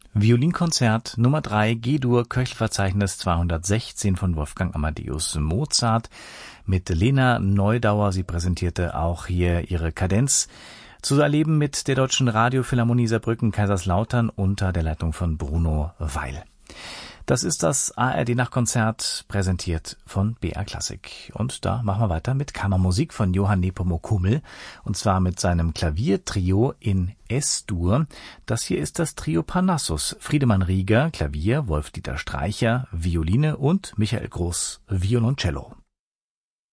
Violinkonzert Nummer 3 G-Dur Köchelverzeichnis 216 von Wolfgang Amadeus Mozart mit Lena Neudauer. Sie präsentierte auch hier ihre Kadenz. Zu erleben mit der Deutschen Radiophilharmonie Saarbrücken Kaiserslautern unter der Leitung von Bruno Weil. Das ist das ARD-Nachtkonzert, präsentiert von BR Klassik. Und da machen wir weiter mit Kammermusik von Johann Nepomuk Hummel, und zwar mit seinem Klaviertrio in S-Dur. Das hier ist das Trio Parnassus. Friedemann Rieger, Klavier, Wolf-Dieter Streicher, Violine und Michael Groß, Violoncello.